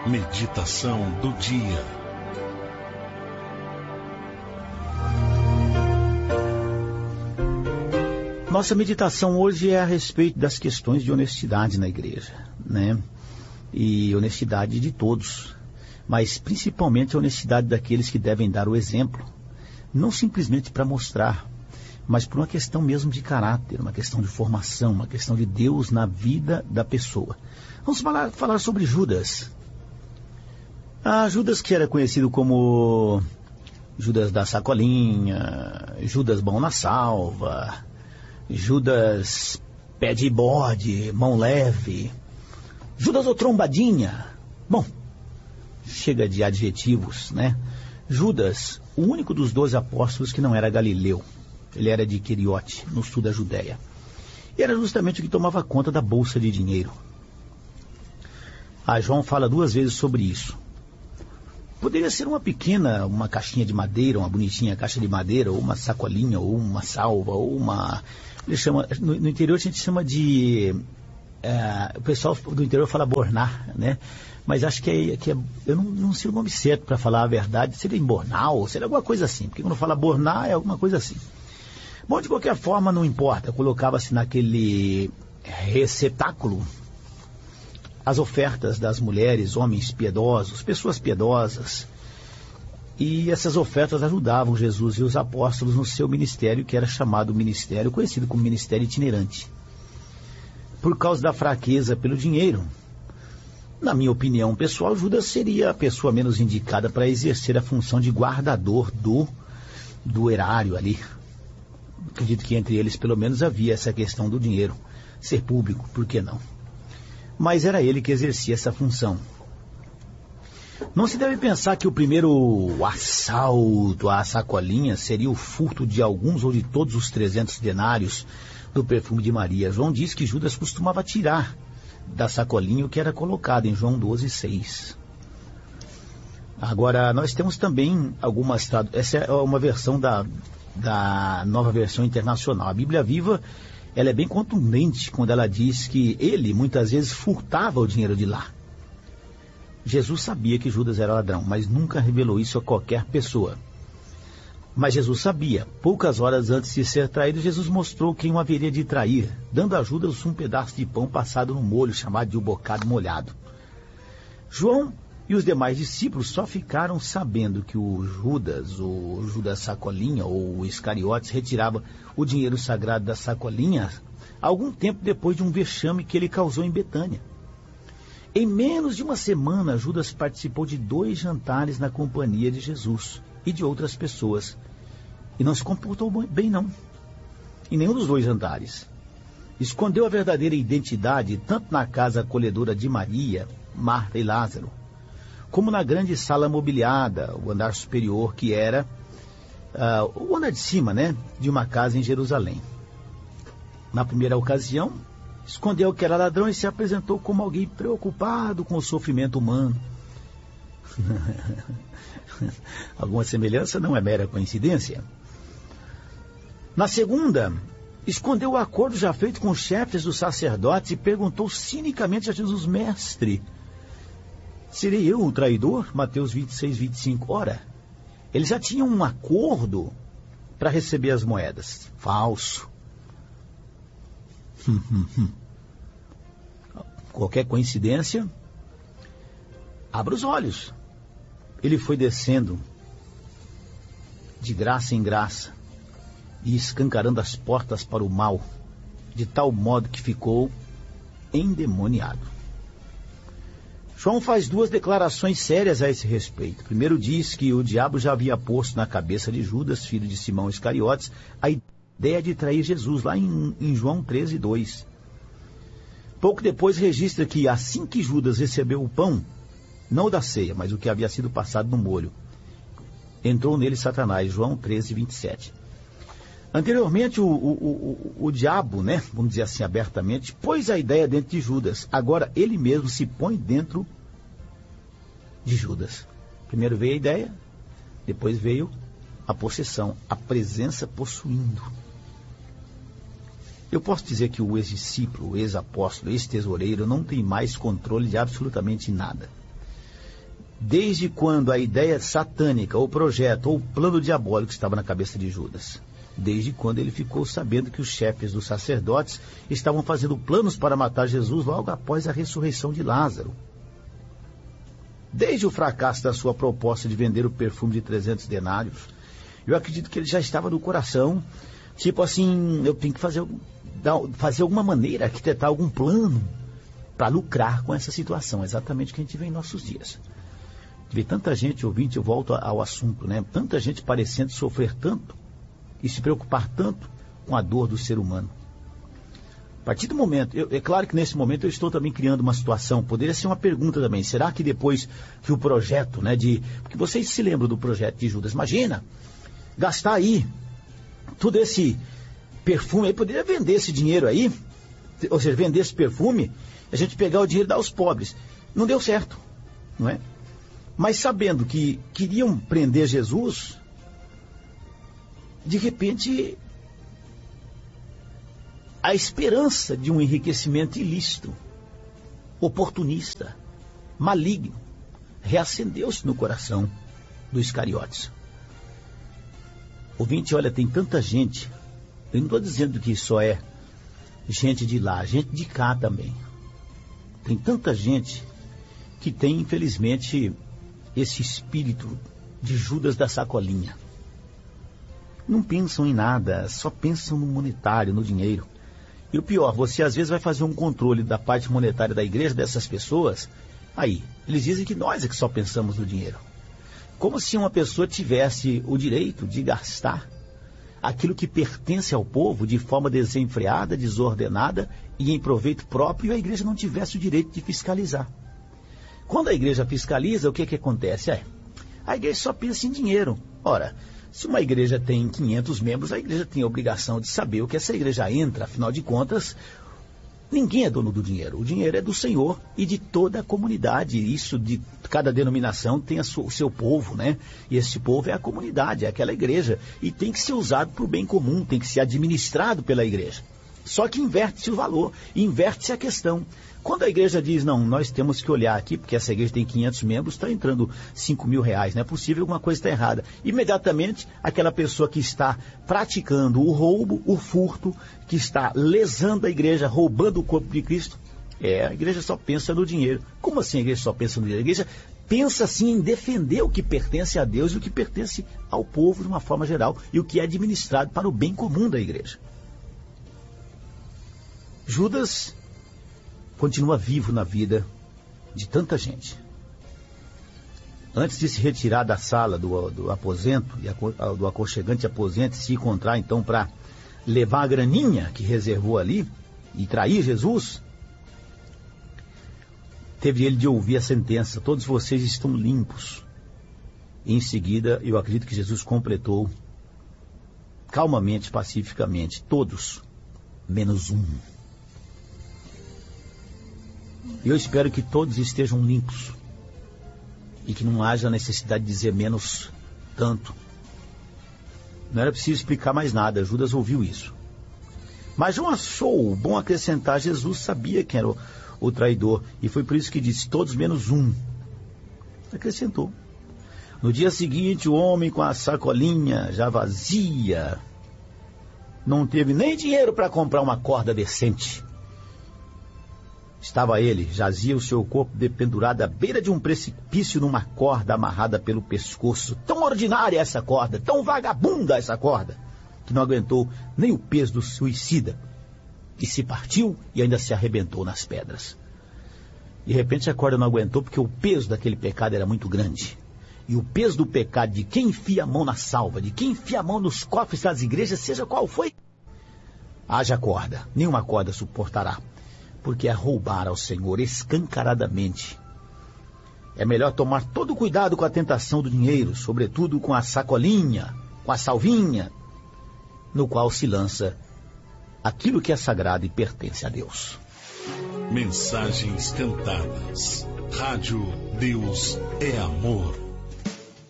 Meditação do dia. Nossa meditação hoje é a respeito das questões de honestidade na igreja, né? E honestidade de todos, mas principalmente a honestidade daqueles que devem dar o exemplo, não simplesmente para mostrar, mas por uma questão mesmo de caráter, uma questão de formação, uma questão de Deus na vida da pessoa. Vamos falar sobre Judas. Judas, que era conhecido como Judas da sacolinha, Judas bom na salva, Judas pé de bode, mão leve, Judas o trombadinha. Bom, chega de adjetivos, né? Judas, o único dos 12 apóstolos que não era galileu. Ele era de Queriote, no sul da Judéia. E era justamente o que tomava conta da bolsa de dinheiro. João fala 2 vezes sobre isso. Poderia ser uma caixinha de madeira, uma bonitinha caixa de madeira, ou uma sacolinha, ou uma salva, ou uma... No interior a gente chama de... o pessoal do interior fala bornar, né? Mas acho que eu não sei o nome certo para falar a verdade. Seria embornal, seria alguma coisa assim. Porque quando fala bornar é alguma coisa assim. Bom, de qualquer forma, não importa. Colocava-se naquele receptáculo as ofertas das mulheres, homens piedosos, pessoas piedosas. E essas ofertas ajudavam Jesus e os apóstolos no seu ministério, que era chamado ministério, conhecido como ministério itinerante. Por causa da fraqueza pelo dinheiro, na minha opinião pessoal, Judas seria a pessoa menos indicada para exercer a função de guardador do erário ali. Acredito que entre eles, pelo menos, havia essa questão do dinheiro ser público, por que não? Mas era ele que exercia essa função. Não se deve pensar que o primeiro assalto à sacolinha seria o furto de alguns ou de todos os 300 denários do perfume de Maria. João diz que Judas costumava tirar da sacolinha o que era colocado em João 12:6. Agora, nós temos também algumas... Essa é uma versão da Nova Versão Internacional. A Bíblia Viva, ela é bem contundente quando ela diz que ele, muitas vezes, furtava o dinheiro de lá. Jesus sabia que Judas era ladrão, mas nunca revelou isso a qualquer pessoa. Mas Jesus sabia. Poucas horas antes de ser traído, Jesus mostrou quem o haveria de trair, dando a Judas um pedaço de pão passado no molho, chamado de um bocado molhado. João e os demais discípulos só ficaram sabendo que o Judas Sacolinha, ou o Iscariotes, retirava o dinheiro sagrado da sacolinha algum tempo depois de um vexame que ele causou em Betânia. Em menos de uma semana, Judas participou de 2 jantares na companhia de Jesus e de outras pessoas. E não se comportou bem, não. Em nenhum dos 2 jantares. Escondeu a verdadeira identidade tanto na casa acolhedora de Maria, Marta e Lázaro, como na grande sala mobiliada, o andar superior, que era o andar de cima, né, de uma casa em Jerusalém. Na primeira ocasião, escondeu que era ladrão e se apresentou como alguém preocupado com o sofrimento humano. Alguma semelhança não é mera coincidência. Na segunda, escondeu o acordo já feito com os chefes dos sacerdotes e perguntou cinicamente a Jesus: Mestre, serei eu o traidor? Mateus 26:25. Ora, eles já tinham um acordo para receber as moedas. Falso. Qualquer coincidência? Abra os olhos. Ele foi descendo de graça em graça e escancarando as portas para o mal, de tal modo que ficou endemoniado. João faz 2 declarações sérias a esse respeito. Primeiro diz que o diabo já havia posto na cabeça de Judas, filho de Simão Iscariotes, a ideia de trair Jesus, lá em João 13:2. Pouco depois registra que assim que Judas recebeu o pão, não o da ceia, mas o que havia sido passado no molho, entrou nele Satanás, João 13:27. Anteriormente, o diabo, né, vamos dizer assim abertamente, pôs a ideia dentro de Judas. Agora ele mesmo se põe dentro de Judas. Primeiro veio a ideia, depois veio a possessão, a presença possuindo. Eu posso dizer que o ex-discípulo, o ex-apóstolo, ex-tesoureiro não tem mais controle de absolutamente nada. Desde quando a ideia satânica, ou projeto, ou plano diabólico estava na cabeça de Judas? Desde quando ele ficou sabendo que os chefes dos sacerdotes estavam fazendo planos para matar Jesus logo após a ressurreição de Lázaro. Desde o fracasso da sua proposta de vender o perfume de 300 denários, eu acredito que ele já estava no coração, tipo assim, eu tenho que fazer alguma maneira, arquitetar algum plano para lucrar com essa situação, exatamente o que a gente vê em nossos dias. Vê tanta gente, ouvinte, eu volto ao assunto, né? Tanta gente parecendo sofrer tanto e se preocupar tanto com a dor do ser humano. A partir do momento, é claro que nesse momento eu estou também criando uma situação, poderia ser uma pergunta também, será que depois que o projeto, né, porque vocês se lembram do projeto de Judas, imagina, gastar aí todo esse perfume, aí poderia vender esse dinheiro aí, ou seja, vender esse perfume, a gente pegar o dinheiro e dar aos pobres. Não deu certo, não é? Mas sabendo que queriam prender Jesus, de repente, a esperança de um enriquecimento ilícito, oportunista, maligno, reacendeu-se no coração do Iscariotes. Ouvinte, olha, tem tanta gente, eu não estou dizendo que só é gente de lá, gente de cá também. Tem tanta gente que tem, infelizmente, esse espírito de Judas da sacolinha. Não pensam em nada, só pensam no monetário, no dinheiro. E o pior, você às vezes vai fazer um controle da parte monetária da igreja dessas pessoas, aí, eles dizem que nós é que só pensamos no dinheiro. Como se uma pessoa tivesse o direito de gastar aquilo que pertence ao povo de forma desenfreada, desordenada e em proveito próprio, e a igreja não tivesse o direito de fiscalizar. Quando a igreja fiscaliza, o que acontece? A igreja só pensa em dinheiro. Ora, se uma igreja tem 500 membros, a igreja tem a obrigação de saber o que essa igreja entra. Afinal de contas, ninguém é dono do dinheiro. O dinheiro é do Senhor e de toda a comunidade. Isso de cada denominação tem o seu povo, né? E esse povo é a comunidade, é aquela igreja. E tem que ser usado para o bem comum, tem que ser administrado pela igreja. Só que inverte-se o valor, inverte-se a questão. Quando a igreja diz, não, nós temos que olhar aqui, porque essa igreja tem 500 membros, está entrando 5 mil reais, não é possível, alguma coisa está errada. Imediatamente, aquela pessoa que está praticando o roubo, o furto, que está lesando a igreja, roubando o corpo de Cristo, a igreja só pensa no dinheiro. Como assim a igreja só pensa no dinheiro? A igreja pensa assim em defender o que pertence a Deus e o que pertence ao povo de uma forma geral, e o que é administrado para o bem comum da igreja. Judas continua vivo na vida de tanta gente. Antes de se retirar da sala do aposento, do aconchegante aposento, se encontrar então para levar a graninha que reservou ali e trair Jesus, teve ele de ouvir a sentença: todos vocês estão limpos. E em seguida, eu acredito que Jesus completou calmamente, pacificamente: todos, menos um. Eu espero que todos estejam limpos e que não haja necessidade de dizer menos tanto. Não era preciso explicar mais nada, Judas ouviu isso. Mas não achou bom acrescentar: Jesus sabia quem era o traidor, e foi por isso que disse: todos menos um. Acrescentou. No dia seguinte, o homem com a sacolinha já vazia não teve nem dinheiro para comprar uma corda decente. Estava ele, jazia o seu corpo dependurado à beira de um precipício numa corda amarrada pelo pescoço. Tão ordinária essa corda, tão vagabunda essa corda, que não aguentou nem o peso do suicida. E se partiu e ainda se arrebentou nas pedras. De repente a corda não aguentou porque o peso daquele pecado era muito grande. E o peso do pecado de quem enfia a mão na salva, de quem enfia a mão nos cofres das igrejas, seja qual foi, haja corda, nenhuma corda suportará. Porque é roubar ao Senhor escancaradamente. É melhor tomar todo cuidado com a tentação do dinheiro, sobretudo com a sacolinha, com a salvinha, no qual se lança aquilo que é sagrado e pertence a Deus. Mensagens cantadas. Rádio Deus é Amor.